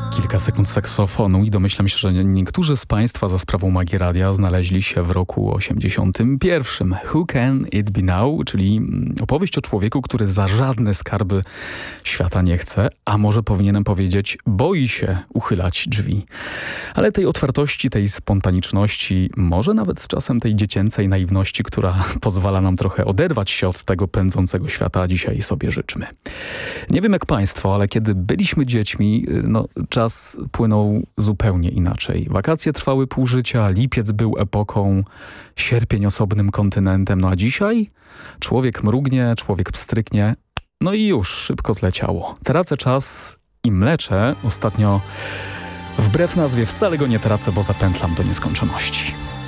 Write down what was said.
Kilka sekund saksofonu i domyślam się, że niektórzy z Państwa za sprawą Magii Radia znaleźli się w roku 81. Who Can It Be Now, czyli opowieść o człowieku, który za żadne skarby świata nie chce, a może powinienem powiedzieć, boi się uchylać drzwi. Ale tej otwartości, tej spontaniczności, może nawet z czasem tej dziecięcej naiwności, która pozwala nam trochę oderwać się od tego pędzącego świata, dzisiaj sobie życzmy. Nie wiem jak Państwo, ale kiedy byliśmy dziećmi, czas płynął zupełnie inaczej. Wakacje trwały pół życia, lipiec był epoką, sierpień osobnym kontynentem. A dzisiaj człowiek mrugnie, człowiek pstryknie, i już szybko zleciało. Tracę czas i mleczę. Ostatnio, wbrew nazwie, wcale go nie tracę, bo zapętlam do nieskończoności.